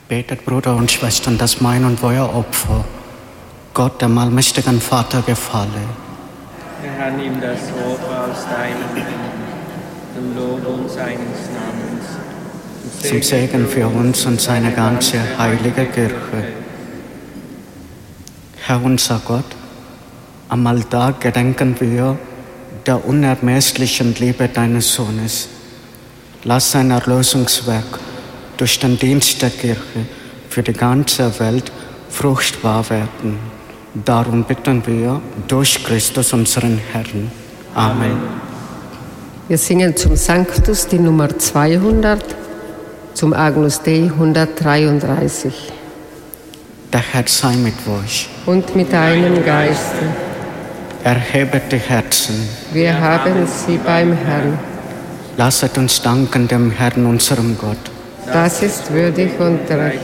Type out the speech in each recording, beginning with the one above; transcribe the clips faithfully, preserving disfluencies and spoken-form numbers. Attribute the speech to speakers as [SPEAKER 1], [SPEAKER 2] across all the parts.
[SPEAKER 1] Betet, Brüder und Schwestern, dass mein und euer Opfer Gott, dem allmächtigen Vater, gefalle.
[SPEAKER 2] Der Herr nimmt das Opfer aus deinen Händen, zum Lob und seines Namens.
[SPEAKER 1] Zum Segen für uns und seine ganze heilige Kirche. Herr unser Gott, am Altar gedenken wir der unermesslichen Liebe deines Sohnes. Lass sein Erlösungswerk durch den Dienst der Kirche für die ganze Welt fruchtbar werden. Darum bitten wir durch Christus, unseren Herrn. Amen.
[SPEAKER 3] Wir singen zum Sanctus die Nummer zweihundert, zum Agnus Dei hundertdreiunddreißig.
[SPEAKER 1] Der Herr sei mit euch.
[SPEAKER 3] Und mit deinem Geiste.
[SPEAKER 1] Erhebet die Herzen.
[SPEAKER 3] Wir haben sie beim Herrn.
[SPEAKER 1] Lasset uns danken dem Herrn, unserem Gott.
[SPEAKER 3] Das ist würdig und recht.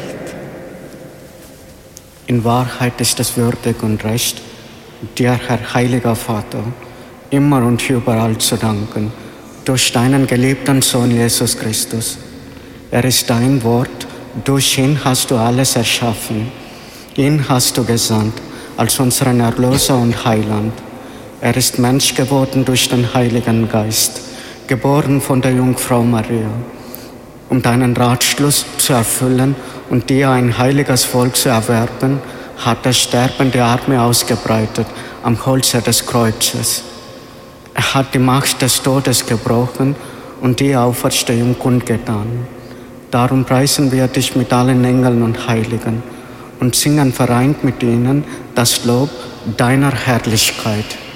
[SPEAKER 1] In Wahrheit ist es würdig und recht, dir, Herr heiliger Vater, immer und überall zu danken, durch deinen geliebten Sohn Jesus Christus. Er ist dein Wort, durch ihn hast du alles erschaffen. Ihn hast du gesandt als unseren Erlöser und Heiland. Er ist Mensch geworden durch den Heiligen Geist, geboren von der Jungfrau Maria. Um deinen Ratschluss zu erfüllen und dir ein heiliges Volk zu erwerben, hat er sterbende Arme ausgebreitet am Holze des Kreuzes. Er hat die Macht des Todes gebrochen und die Auferstehung kundgetan. Darum preisen wir dich mit allen Engeln und Heiligen und singen vereint mit ihnen das Lob deiner Herrlichkeit.